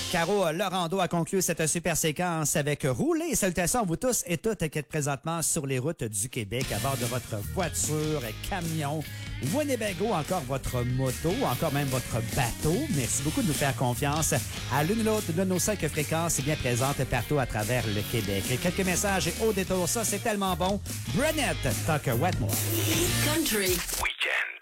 Caro Laurando a conclu cette super séquence avec Rouler. Salutations à vous tous et toutes qui êtes présentement sur les routes du Québec à bord de votre voiture, camion, Winnebago, encore votre moto, encore même votre bateau. Merci beaucoup de nous faire confiance à l'une ou l'autre de nos 5 fréquences bien présentes partout à travers le Québec. Quelques messages et au détour, ça c'est tellement bon. Brunette, Tucker Wetmore. Country. Oui.